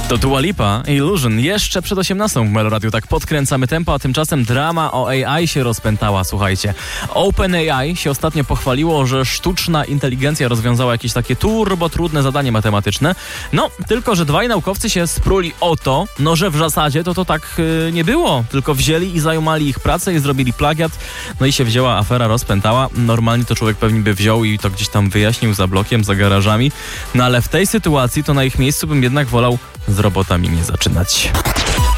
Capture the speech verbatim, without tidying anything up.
To Dua Lipa, Illusion, jeszcze przed osiemnastą w Meloradiu. Tak podkręcamy tempo, a tymczasem drama o A I się rozpętała, słuchajcie. OpenAI się ostatnio pochwaliło, że sztuczna inteligencja rozwiązała jakieś takie turbo trudne zadanie matematyczne. No, tylko że dwaj naukowcy się spruli o to, no że w zasadzie to to tak yy, nie było. Tylko wzięli i zajumali ich pracę i zrobili plagiat. No i się wzięła afera, rozpętała. Normalnie to człowiek pewnie by wziął i to gdzieś tam wyjaśnił za blokiem, za garażami. No ale w tej sytuacji to na ich miejscu bym jednak wolał z robotami nie zaczynać.